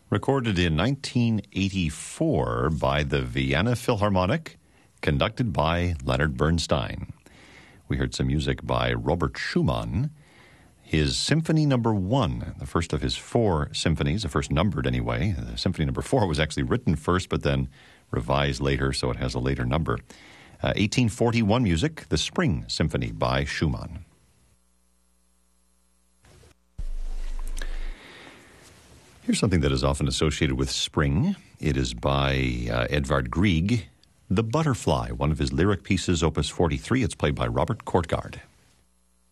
Recorded in 1984 by the Vienna Philharmonic, conducted by Leonard Bernstein. We heard some music by Robert Schumann. His Symphony No. 1, the first of his 4 symphonies, the first numbered anyway. Symphony No. 4 was actually written first, but then revised later, so it has a later number. 1841 music, the Spring Symphony by Schumann. Here's something that is often associated with spring. It is by Edvard Grieg, The Butterfly, one of his lyric pieces, Opus 43. It's played by Robert Kortgaard.